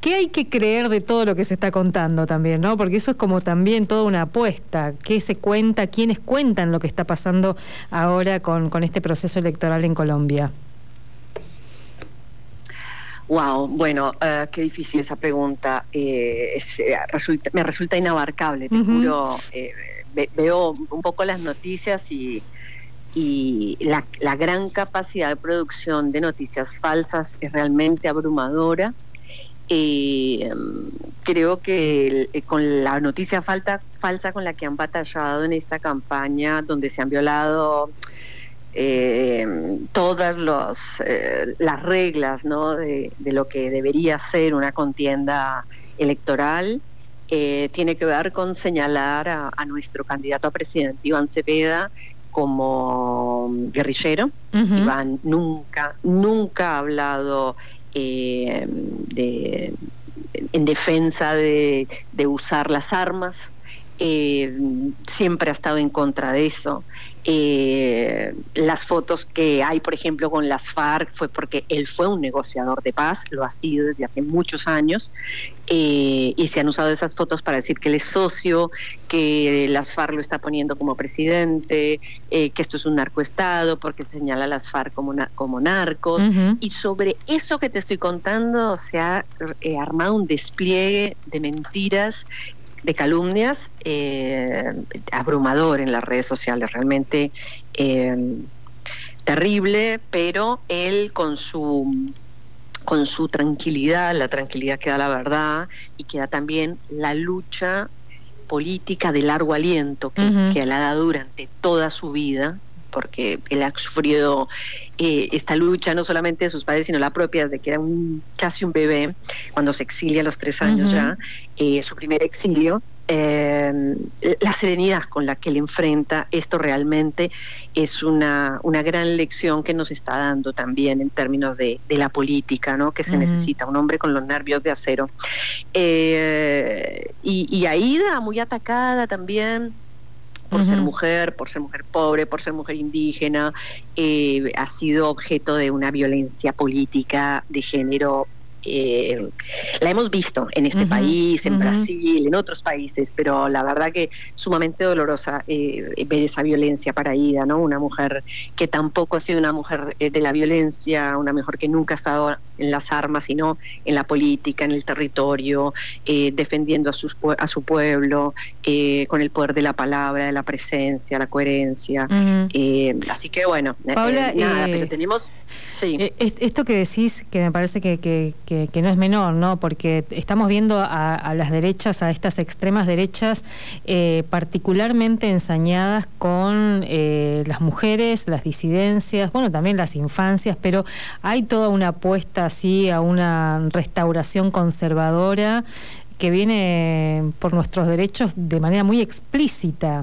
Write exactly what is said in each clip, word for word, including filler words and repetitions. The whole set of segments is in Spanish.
¿qué hay que creer de todo lo que se está contando también, ¿no? Porque eso es como también toda una apuesta. ¿Qué se cuenta? ¿Quiénes cuentan lo que está pasando ahora con, con este proceso electoral en Colombia? Wow, bueno, uh, qué difícil esa pregunta. Eh, es, eh, resulta, me resulta inabarcable, te uh-huh. juro. Eh, ve, veo un poco las noticias y, y la, la gran capacidad de producción de noticias falsas es realmente abrumadora. Eh, creo que el, con la noticia falta, falsa con la que han batallado en esta campaña, donde se han violado Eh, todas los, eh, las reglas, ¿no? de, de lo que debería ser una contienda electoral, eh, tiene que ver con señalar a, a nuestro candidato a presidente, Iván Cepeda, como guerrillero. Uh-huh. Iván nunca, nunca ha hablado eh, de, en defensa de, de usar las armas. Eh, siempre ha estado en contra de eso. Eh, las fotos que hay, por ejemplo, con las FARC fue porque él fue un negociador de paz, lo ha sido desde hace muchos años, eh, y se han usado esas fotos para decir que él es socio, que las FARC lo está poniendo como presidente, eh, que esto es un narcoestado porque se señala a las FARC como, na- como narcos. Uh-huh. Y sobre eso que te estoy contando se ha eh, armado un despliegue de mentiras, de calumnias, eh, abrumador en las redes sociales, realmente eh, terrible, pero él con su con su tranquilidad, la tranquilidad que da la verdad y que da también la lucha política de largo aliento que, uh-huh. que él ha dado durante toda su vida, porque él ha sufrido eh, esta lucha no solamente de sus padres, sino la propia, desde que era un, casi un bebé, cuando se exilia a los tres años uh-huh. ya, eh, su primer exilio. Eh, la serenidad con la que él enfrenta esto realmente es una, una gran lección que nos está dando también en términos de, de la política, ¿no? Que se uh-huh. necesita un hombre con los nervios de acero. Eh, y, y Aida, muy atacada también por uh-huh. ser mujer, por ser mujer pobre, por ser mujer indígena, eh, ha sido objeto de una violencia política de género. Eh, la hemos visto en este uh-huh, país, en uh-huh. Brasil, en otros países, pero la verdad que sumamente dolorosa eh, ver esa violencia para Aida, ¿no? Una mujer que tampoco ha sido una mujer eh, de la violencia, una mujer que nunca ha estado en las armas, sino en la política, en el territorio, eh, defendiendo a, sus, a su pueblo, eh, con el poder de la palabra, de la presencia, la coherencia. Uh-huh. Eh, así que bueno, Paula, eh, nada, eh, pero tenemos... Sí. Esto que decís, que me parece que, que, que, que no es menor, ¿no? Porque estamos viendo a, a las derechas, a estas extremas derechas, eh, particularmente ensañadas con eh, las mujeres, las disidencias, bueno, también las infancias, pero hay toda una apuesta así a una restauración conservadora que viene por nuestros derechos de manera muy explícita.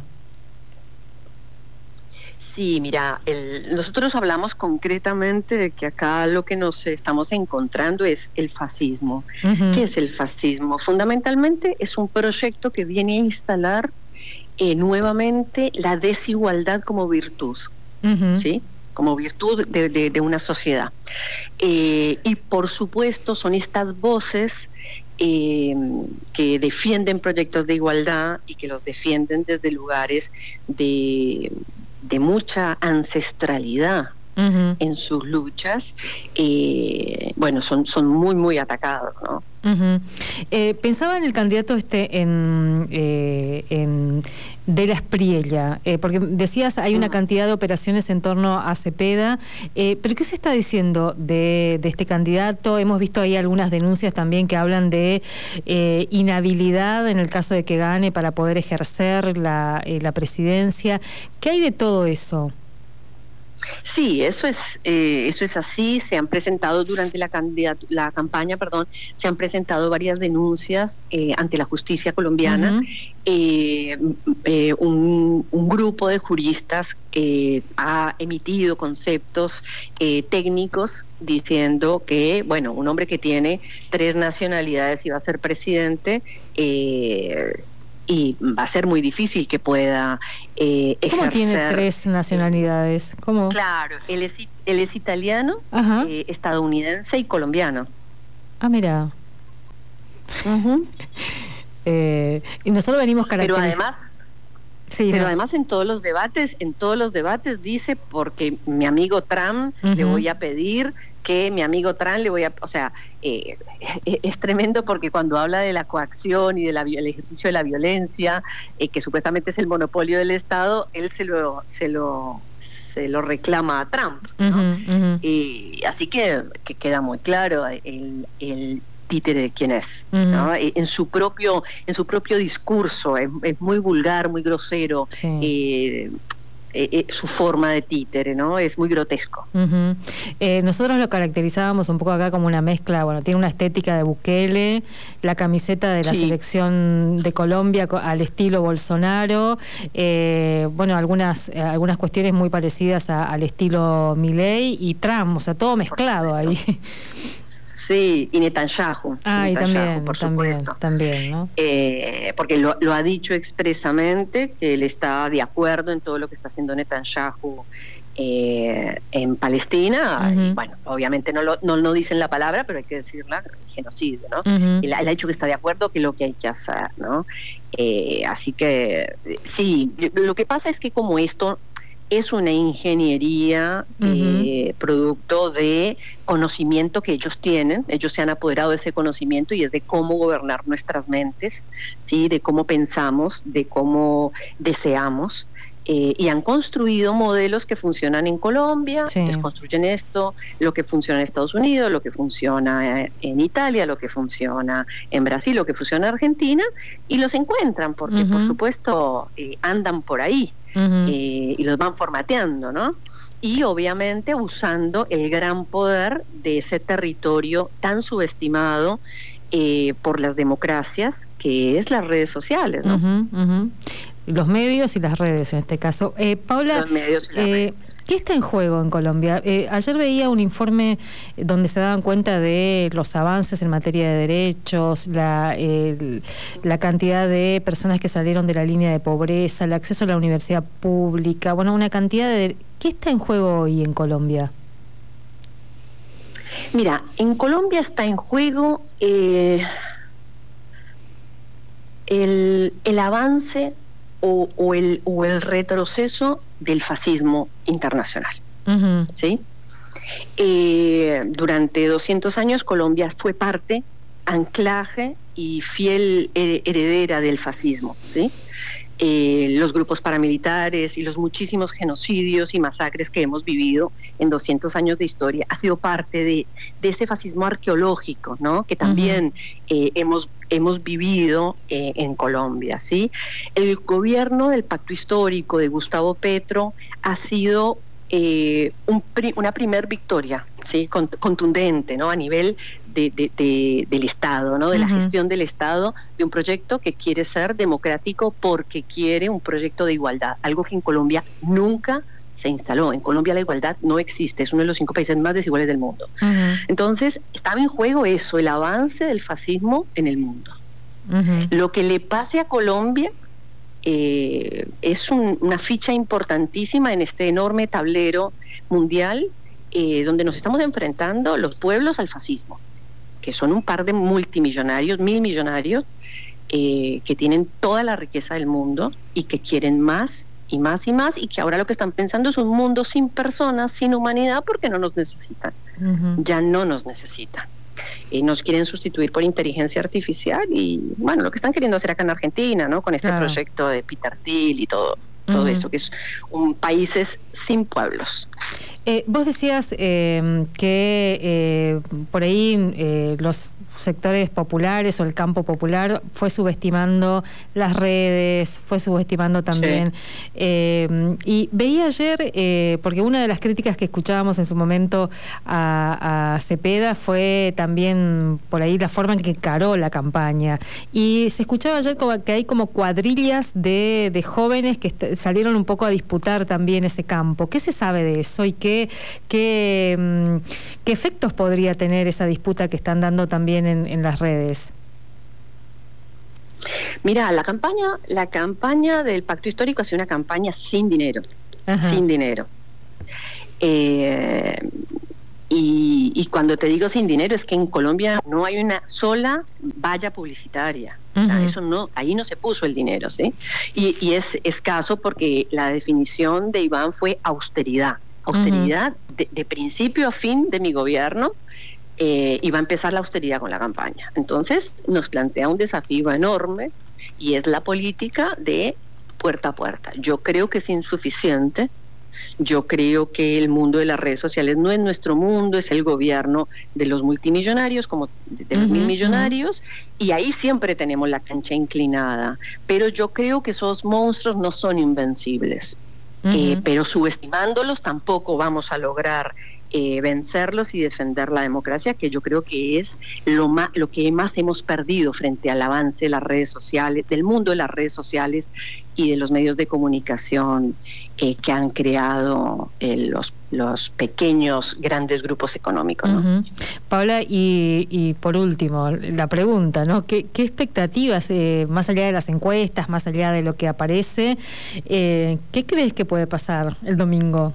Sí, mira, el, nosotros hablamos concretamente de que acá lo que nos estamos encontrando es el fascismo. Uh-huh. ¿Qué es el fascismo? Fundamentalmente es un proyecto que viene a instalar eh, nuevamente la desigualdad como virtud, uh-huh. ¿sí? Como virtud de, de, de una sociedad. Eh, y por supuesto son estas voces eh, que defienden proyectos de igualdad y que los defienden desde lugares de... de mucha ancestralidad uh-huh. en sus luchas, eh, bueno, son, son muy, muy atacados, ¿no? Uh-huh. Eh, pensaba en el candidato este, en, eh, en de la Espriella, eh, porque decías hay una uh-huh. cantidad de operaciones en torno a Cepeda, eh, pero ¿qué se está diciendo de, de este candidato? Hemos visto ahí algunas denuncias también que hablan de eh, inhabilidad en el caso de que gane para poder ejercer la, eh, la presidencia. ¿Qué hay de todo eso? Sí, eso es eh, eso es así. Se han presentado durante la candidat- la campaña, perdón, se han presentado varias denuncias eh, ante la justicia colombiana. Uh-huh. eh, eh, un, un grupo de juristas eh, ha emitido conceptos eh, técnicos diciendo que, bueno, un hombre que tiene tres nacionalidades iba a ser presidente. Eh, y va a ser muy difícil que pueda eh, ejercer. ¿Cómo tiene tres nacionalidades? ¿Cómo? Claro, él es, él es italiano, eh, estadounidense y colombiano. Ah, mira. Uh-huh. eh, y nosotros venimos caracterizando... Pero además... Sí, Pero no. además en todos los debates, en todos los debates dice, porque mi amigo Trump uh-huh. le voy a pedir que mi amigo Trump le voy a... O sea, eh, es, es tremendo porque cuando habla de la coacción y del ejercicio de la violencia, eh, que supuestamente es el monopolio del Estado, él se lo se lo, se lo reclama a Trump, ¿no? Uh-huh, uh-huh. Y así que, que queda muy claro el... el títere de quién es, uh-huh. ¿no? En su propio, en su propio discurso, es, es muy vulgar, muy grosero, sí. eh, eh, eh, su forma de títere, ¿no? Es muy grotesco. Uh-huh. eh, nosotros lo caracterizábamos un poco acá como una mezcla, bueno, tiene una estética de Bukele, la camiseta de la sí. selección de Colombia al estilo Bolsonaro, eh, bueno, algunas, eh, algunas cuestiones muy parecidas a, al estilo Milei y Trump, o sea, todo mezclado ahí. Sí, y Netanyahu. Ah, Netanyahu, y también, por también, supuesto. también, ¿no? Eh, porque lo, lo ha dicho expresamente, que él está de acuerdo en todo lo que está haciendo Netanyahu eh, en Palestina. Uh-huh. Y bueno, obviamente no lo no, no dicen la palabra, pero hay que decirla, genocidio, ¿no? Uh-huh. Él, él ha dicho que está de acuerdo, que es lo que hay que hacer, ¿no? Eh, así que, sí, lo que pasa es que como esto... es una ingeniería uh-huh. eh, producto de conocimiento que ellos tienen, ellos se han apoderado de ese conocimiento y es de cómo gobernar nuestras mentes, ¿sí? De cómo pensamos, de cómo deseamos, eh, y han construido modelos que funcionan en Colombia, sí. les construyen esto, lo que funciona en Estados Unidos, lo que funciona en Italia, lo que funciona en Brasil, lo que funciona en Argentina, y los encuentran, porque uh-huh. por supuesto eh, andan por ahí. Uh-huh. eh, y los van formateando, ¿no? Y obviamente usando el gran poder de ese territorio tan subestimado eh, por las democracias, que es las redes sociales, ¿no? Uh-huh, uh-huh. Los medios y las redes en este caso. Eh, Paula, los medios y las eh, redes. ¿qué está en juego en Colombia? Eh, ayer veía un informe donde se daban cuenta de los avances en materia de derechos, la, eh, la cantidad de personas que salieron de la línea de pobreza, el acceso a la universidad pública, bueno, una cantidad de... ¿Qué está en juego hoy en Colombia? Mira, en Colombia está en juego eh, el, el avance o, o, el, o el retroceso del fascismo internacional. Uh-huh. ¿Sí? Eh, durante doscientos años Colombia fue parte, anclaje y fiel heredera del fascismo, ¿sí? Eh, los grupos paramilitares y los muchísimos genocidios y masacres que hemos vivido en doscientos años de historia ha sido parte de, de ese fascismo arqueológico, ¿no? Que también uh-huh. eh, hemos hemos vivido eh, en Colombia, ¿sí? El gobierno del Pacto Histórico de Gustavo Petro ha sido eh, un pri- una primer victoria, ¿sí? Cont- contundente, ¿no? A nivel de, de, de, del Estado, ¿no? De uh-huh. la gestión del Estado, de un proyecto que quiere ser democrático porque quiere un proyecto de igualdad, algo que en Colombia nunca se instaló. En Colombia la igualdad no existe, es uno de los cinco países más desiguales del mundo. Uh-huh. Entonces, estaba en juego eso, el avance del fascismo en el mundo. Uh-huh. Lo que le pase a Colombia eh, es un, una ficha importantísima en este enorme tablero mundial eh, donde nos estamos enfrentando los pueblos al fascismo, que son un par de multimillonarios, mil millonarios, eh, que tienen toda la riqueza del mundo y que quieren más y más y más, y que ahora lo que están pensando es un mundo sin personas, sin humanidad, porque no nos necesitan. Uh-huh. Ya no nos necesitan. Eh, nos quieren sustituir por inteligencia artificial y, bueno, lo que están queriendo hacer acá en Argentina, ¿no? Con este claro. proyecto de Peter Thiel y todo, todo uh-huh. eso, que es un países sin pueblos. Eh, vos decías eh, que eh, por ahí eh, los sectores populares o el campo popular fue subestimando las redes, fue subestimando también. Sí. Eh, y veía ayer, eh, porque una de las críticas que escuchábamos en su momento a, a Cepeda fue también por ahí la forma en que encaró la campaña. Y se escuchaba ayer como que hay como cuadrillas de, de jóvenes que est- salieron un poco a disputar también ese campo. ¿Qué se sabe de eso y qué, qué, qué efectos podría tener esa disputa que están dando también En, en las redes? Mira, la campaña, la campaña del Pacto Histórico ha sido una campaña sin dinero, Ajá. sin dinero. Eh, Y, y cuando te digo sin dinero, es que en Colombia no hay una sola valla publicitaria. Uh-huh. O sea, eso no, ahí no se puso el dinero, ¿sí? Y, y es escaso porque la definición de Iván fue austeridad. Austeridad uh-huh. de, de principio a fin de mi gobierno. Eh, y va a empezar la austeridad con la campaña. Entonces nos plantea un desafío enorme y es la política de puerta a puerta. Yo creo que es insuficiente. Yo creo que el mundo de las redes sociales no es nuestro mundo, es el gobierno de los multimillonarios, como de los uh-huh, mil millonarios, uh-huh. y ahí siempre tenemos la cancha inclinada. Pero yo creo que esos monstruos no son invencibles. Uh-huh. Eh, pero subestimándolos tampoco vamos a lograr Eh, vencerlos y defender la democracia, que yo creo que es lo más, lo que más hemos perdido frente al avance de las redes sociales, del mundo de las redes sociales y de los medios de comunicación eh, que han creado eh, los, los pequeños, grandes grupos económicos, ¿no? Uh-huh. Paola, y, y por último, la pregunta, ¿no? ¿Qué, qué expectativas, eh, más allá de las encuestas, más allá de lo que aparece, eh, qué crees que puede pasar el domingo?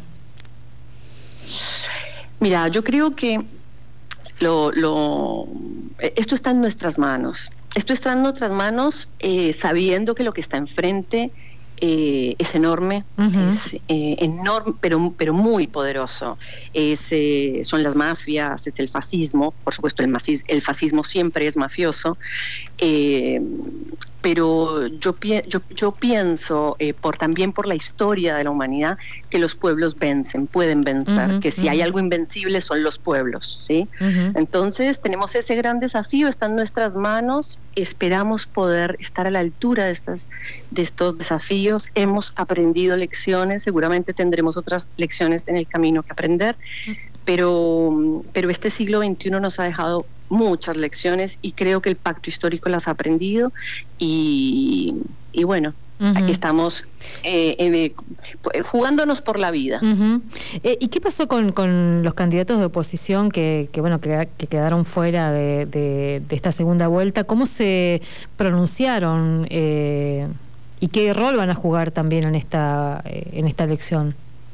Mira, yo creo que lo, lo, esto está en nuestras manos. Esto está en nuestras manos eh, sabiendo que lo que está enfrente eh, es enorme, uh-huh. es eh, enorme, pero, pero muy poderoso. Es, eh, son las mafias, es el fascismo, por supuesto el, masis, el fascismo siempre es mafioso, eh, pero yo, yo, yo pienso, eh, por también por la historia de la humanidad, que los pueblos vencen, pueden vencer, uh-huh, que si uh-huh. hay algo invencible son los pueblos, ¿sí? Uh-huh. Entonces tenemos ese gran desafío, está en nuestras manos, esperamos poder estar a la altura de, estas, de estos desafíos, hemos aprendido lecciones, seguramente tendremos otras lecciones en el camino que aprender, uh-huh. pero, pero este siglo veintiuno nos ha dejado muchas lecciones y creo que el pacto histórico las ha aprendido y, y bueno, uh-huh. aquí estamos eh, eh, jugándonos por la vida. Uh-huh. Eh, ¿Y qué pasó con, con los candidatos de oposición que, que bueno que, que quedaron fuera de, de, de esta segunda vuelta? ¿Cómo se pronunciaron eh, y qué rol van a jugar también en esta, en esta elección?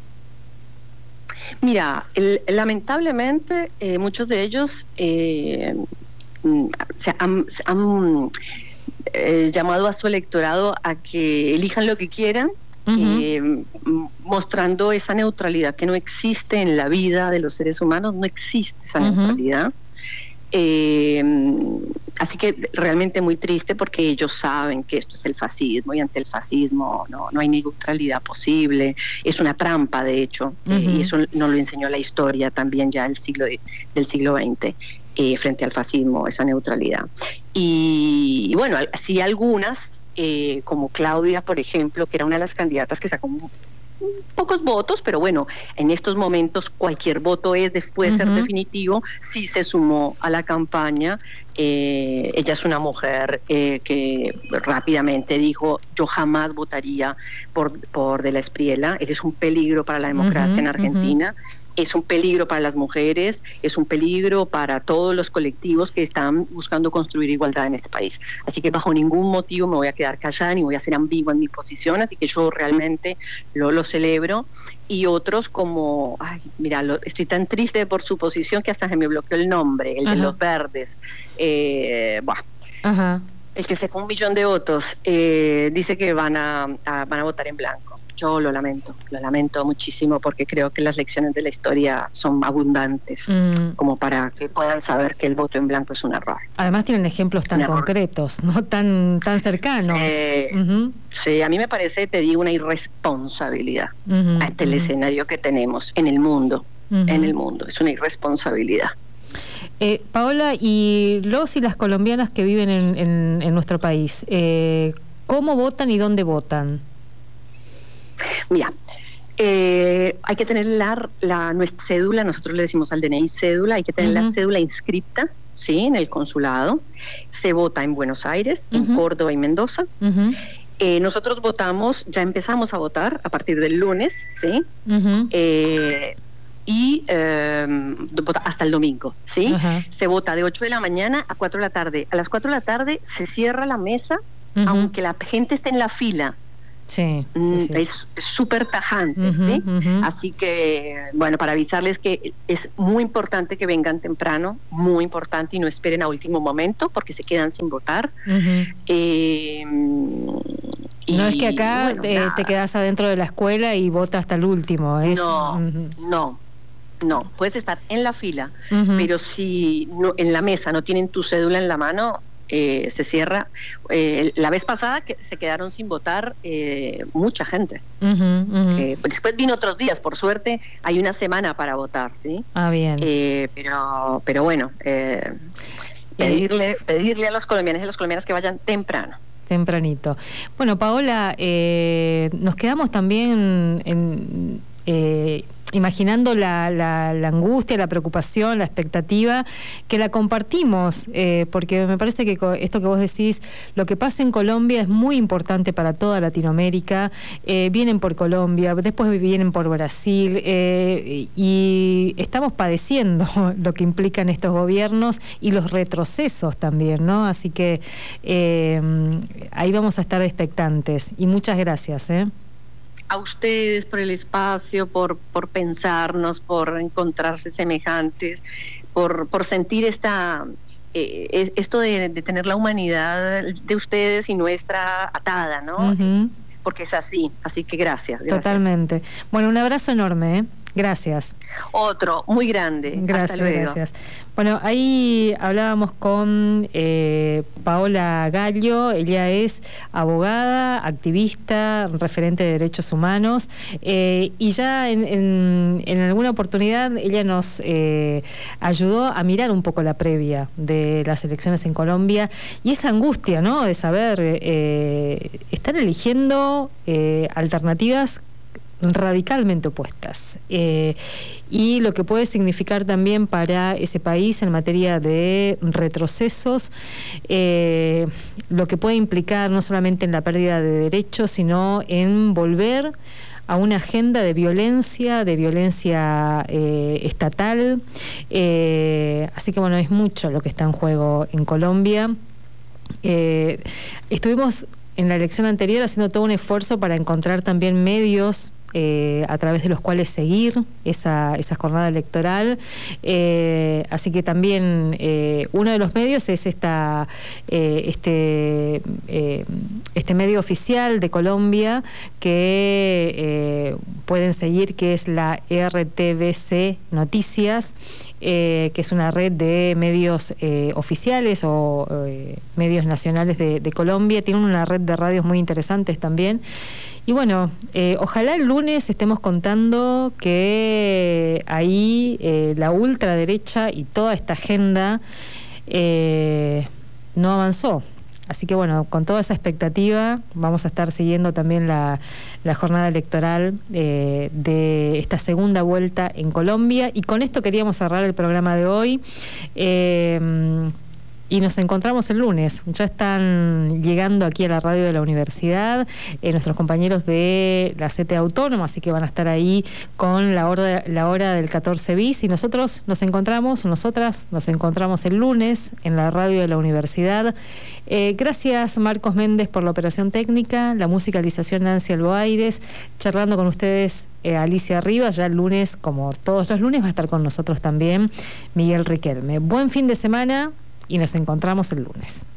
Mira, el, lamentablemente eh, muchos de ellos eh, se han, se han eh, llamado a su electorado a que elijan lo que quieran, uh-huh. eh, mostrando esa neutralidad que no existe en la vida de los seres humanos, no existe esa uh-huh. neutralidad. Eh, así que realmente muy triste porque ellos saben que esto es el fascismo y ante el fascismo no, no hay neutralidad posible, es una trampa de hecho, uh-huh. eh, y eso nos lo enseñó la historia también ya del siglo, de, del siglo veinte, eh, frente al fascismo, esa neutralidad. Y, y bueno, sí algunas, eh, como Claudia por ejemplo, que era una de las candidatas que sacó pocos votos, pero bueno, en estos momentos cualquier voto es, después de ser uh-huh. definitivo, sí se sumó a la campaña. Eh, ella es una mujer eh, que rápidamente dijo, yo jamás votaría por, por De la Espriella, él es un peligro para la democracia uh-huh, en Argentina, uh-huh. es un peligro para las mujeres, es un peligro para todos los colectivos que están buscando construir igualdad en este país. Así que bajo ningún motivo me voy a quedar callada ni voy a ser ambigua en mi posición, así que yo realmente lo, lo celebro. Y otros como, ay, mira, lo, estoy tan triste por su posición que hasta se me bloqueó el nombre, el Ajá. de los verdes. Eh, buah. Ajá. El que sacó un millón de votos, eh, dice que van a, a, van a votar en blanco. Yo lo lamento, lo lamento muchísimo porque creo que las lecciones de la historia son abundantes mm. como para que puedan saber que el voto en blanco es un error. Además tienen ejemplos tan un concretos, no tan tan cercanos. Eh, uh-huh. Sí, a mí me parece, te digo, una irresponsabilidad uh-huh, ante el uh-huh. escenario que tenemos en el mundo, uh-huh. en el mundo, es una irresponsabilidad. Eh, Paola, y los y las colombianas que viven en, en, en nuestro país, eh, ¿cómo votan y dónde votan? Mira, eh, hay que tener la, la nuestra cédula, nosotros le decimos al D N I cédula, hay que tener uh-huh. la cédula inscripta, sí, en el consulado. Se vota en Buenos Aires, uh-huh. en Córdoba y Mendoza. Uh-huh. Eh, nosotros votamos, ya empezamos a votar a partir del lunes, sí, uh-huh. eh, y eh, hasta el domingo, sí. Uh-huh. Se vota de ocho de la mañana a cuatro de la tarde. A las cuatro de la tarde se cierra la mesa, uh-huh. aunque la gente esté en la fila. Sí, sí, sí. Es súper tajante, Uh-huh, ¿sí? uh-huh. Así que, bueno, para avisarles que es muy importante que vengan temprano, muy importante, y no esperen a último momento porque se quedan sin votar. Uh-huh. Eh, y, no es que acá bueno, eh, te quedas adentro de la escuela y votas hasta el último. Es, no, uh-huh. no. No, puedes estar en la fila, uh-huh. pero si no, en la mesa no tienen tu cédula en la mano, eh, se cierra. Eh, la vez pasada que se quedaron sin votar eh, mucha gente. Uh-huh, uh-huh. Eh, después vino otros días, por suerte hay una semana para votar, ¿sí? Ah, bien. Eh, pero, pero bueno, eh, pedirle, eh, pedirle a los colombianos y a las colombianas que vayan temprano. Tempranito. Bueno, Paola, eh, nos quedamos también en... Eh, imaginando la, la, la angustia, la preocupación, la expectativa, que la compartimos, eh, porque me parece que esto que vos decís, lo que pasa en Colombia es muy importante para toda Latinoamérica. Eh, vienen por Colombia, después vienen por Brasil, eh, y estamos padeciendo lo que implican estos gobiernos y los retrocesos también, ¿no? Así que eh, ahí vamos a estar expectantes. Y muchas gracias, ¿eh? A ustedes por el espacio, por, por pensarnos, por encontrarse semejantes, por, por sentir esta eh, esto de, de tener la humanidad de ustedes y nuestra atada, ¿no? Uh-huh. Porque es así, así que gracias, gracias. Totalmente. Bueno, un abrazo enorme, ¿eh? Gracias. Otro, muy grande. Gracias, Hasta luego. Gracias. Bueno, ahí hablábamos con eh, Paola Gallo. Ella es abogada, activista, referente de derechos humanos, eh, y ya en, en, en alguna oportunidad ella nos eh, ayudó a mirar un poco la previa de las elecciones en Colombia y esa angustia, ¿no?, de saber, eh, estar eligiendo eh, alternativas radicalmente opuestas, eh, y lo que puede significar también para ese país en materia de retrocesos, eh, lo que puede implicar no solamente en la pérdida de derechos, sino en volver a una agenda de violencia, de violencia eh, estatal, eh, así que bueno, es mucho lo que está en juego en Colombia. Eh, estuvimos en la elección anterior haciendo todo un esfuerzo para encontrar también medios Eh, a través de los cuales seguir esa, esa jornada electoral, eh, así que también eh, uno de los medios es esta eh, este eh, este medio oficial de Colombia que eh, pueden seguir, que es la R T V C Noticias, eh, que es una red de medios eh, oficiales o eh, medios nacionales de, de Colombia. Tienen una red de radios muy interesantes también. Y bueno, eh, ojalá el lunes estemos contando que ahí eh, la ultraderecha y toda esta agenda eh, no avanzó. Así que bueno, con toda esa expectativa vamos a estar siguiendo también la, la jornada electoral eh, de esta segunda vuelta en Colombia. Y con esto queríamos cerrar el programa de hoy. Eh, Y nos encontramos el lunes. Ya están llegando aquí a la radio de la universidad eh, nuestros compañeros de la C T Autónoma, así que van a estar ahí con la hora, la hora del catorce bis. Y nosotros nos encontramos, nosotras nos encontramos el lunes en la radio de la universidad. Eh, gracias, Marcos Méndez, por la operación técnica, la musicalización, Nancy Alboaires, charlando con ustedes eh, Alicia Rivas. Ya el lunes, como todos los lunes, va a estar con nosotros también Miguel Riquelme. Buen fin de semana. Y nos encontramos el lunes.